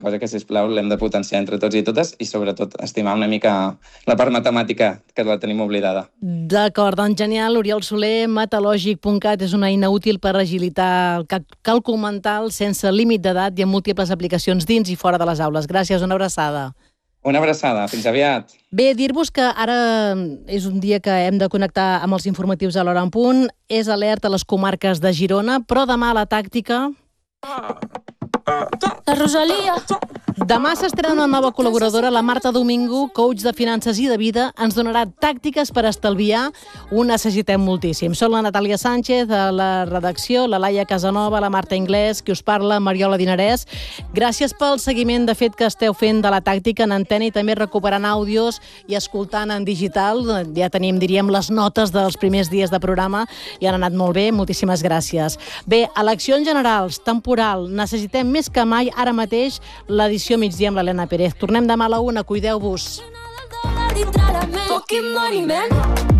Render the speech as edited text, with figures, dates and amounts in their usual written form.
cosa que, sisplau, l'hem de potenciar entre tots i totes i, sobretot, estimar una mica la part matemàtica, que la tenim oblidada. D'acord, doncs genial. Oriol Soler, Matalògic.cat és una eina útil per agilitar el càlcul mental sense límit d'edat i amb múltiples aplicacions dins i fora de les aules. Gràcies, una abraçada. Una abraçada, fins aviat. Bé, dir-vos que ara és un dia que hem de connectar amb els informatius a l'hora en punt. És alerta a les comarques de Girona, però demà a la tàctica... La Rosalia. Demà s'estrena una nova col·laboradora, la Marta Domingo, coach de finances i de vida. Ens donarà tàctiques per estalviar. Ho necessitem moltíssim. Són la Natàlia Sánchez, a la redacció, la Laia Casanova, la Marta Inglés, qui us parla, Mariola Dinarès. Gràcies pel seguiment, de fet, que esteu fent de la tàctica en antena i també recuperant àudios i escoltant en digital. Ja tenim, diríem, les notes dels primers dies de programa i han anat molt bé. Moltíssimes gràcies. Bé, eleccions generals, temporal. Necessitem més que mai ara mateix l'edició migdia amb l'Helena Pérez. Tornem demà a la 1. Cuideu-vos. Fucking money, man.